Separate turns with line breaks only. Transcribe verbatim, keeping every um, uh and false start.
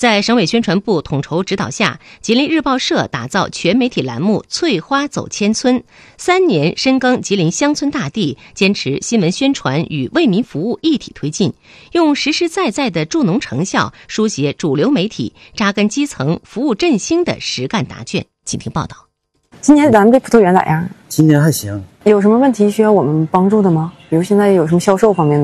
在省委宣传部统筹指导下，吉林日报社打造全媒体栏目“翠花走千村”，三年深耕吉林乡村大地，坚持新闻宣传与为民服务一体推进，用实实在在的助农成效书写主流媒体扎根基层、服务振兴的实干答卷。请听报道。
今年咱们这葡萄园咋样？
今年还行。
有什么问题需要我们帮助的吗？比如现在有什么销售方面的？